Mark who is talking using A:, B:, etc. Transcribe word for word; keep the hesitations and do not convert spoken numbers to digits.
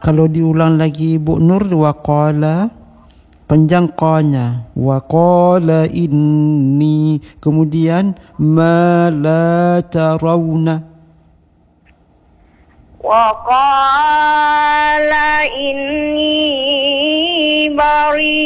A: kalau diulang lagi Bu Nur, wa qala, panjang qanya, wa qala inni, kemudian ma la tarawna,
B: wa qala inni bari